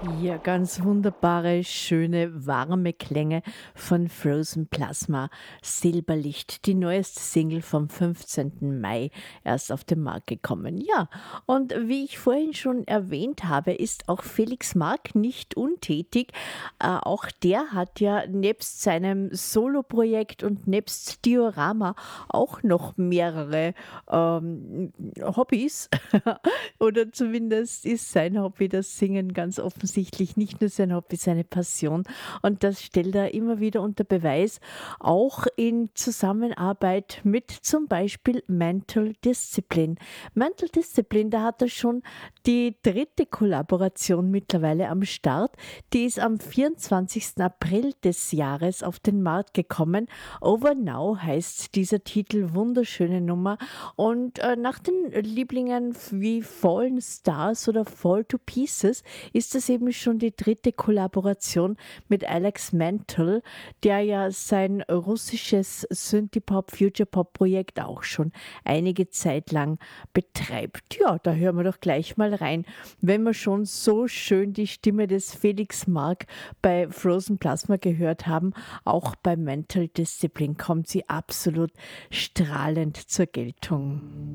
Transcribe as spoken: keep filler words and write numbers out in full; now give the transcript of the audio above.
Ja, ganz wunderbare, schöne, warme Klänge von Frozen Plasma Silberlicht, die neueste Single vom fünfzehnten Mai erst auf den Markt gekommen. Ja, und wie ich vorhin schon erwähnt habe, ist auch Felix Mark nicht untätig. Äh, auch der hat ja nebst seinem Soloprojekt und nebst Diorama auch noch mehrere ähm, Hobbys. Oder zumindest ist sein Hobby das Singen ganz offensichtlich nicht nur sein Hobby, seine Passion. Und das stellt er immer wieder unter Beweis, auch in Zusammenarbeit mit zum Beispiel Mental Discipline. Mental Discipline, da hat er schon die dritte Kollaboration mittlerweile am Start. Die ist am vierundzwanzigsten April des Jahres auf den Markt gekommen. Over Now heißt dieser Titel, wunderschöne Nummer. Und äh, nach den Lieblingen wie Fallen Stars oder Fall to Pieces ist das eben schon die dritte Kollaboration mit Alex Mental, der ja sein russisches Synthie-Pop, Future-Pop-Projekt auch schon einige Zeit lang betreibt. Ja, da hören wir doch gleich mal rein. Wenn wir schon so schön die Stimme des Felix Mark bei Frozen Plasma gehört haben, auch bei Mental Discipline kommt sie absolut strahlend zur Geltung.